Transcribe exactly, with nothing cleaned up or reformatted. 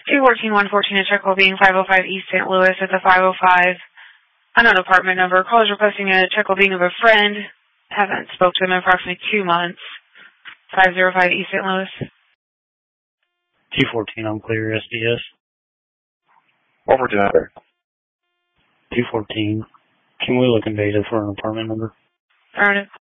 two fourteen, one fourteen, a check will be in five oh five East Saint Louis at the five oh five. Unknown apartment number. Call is requesting a check will be of a friend. Haven't spoke to him in approximately two months. five oh five East Saint Louis. two fourteen, I'm clear, S D S. What for tonight? two fourteen. Can we look in data for an apartment number? Earn it.